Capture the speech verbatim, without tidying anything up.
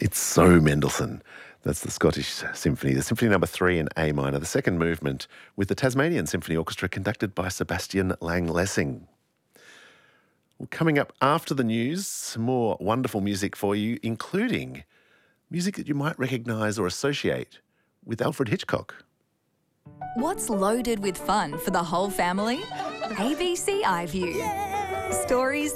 It's so Mendelssohn. That's the Scottish Symphony, the Symphony Number Three in A minor, the second movement with the Tasmanian Symphony Orchestra, conducted by Sebastian Lang-Lessing. Well, coming up after the news, some more wonderful music for you, including music that you might recognise or associate with Alfred Hitchcock. What's loaded with fun for the whole family? A B C iView. Stories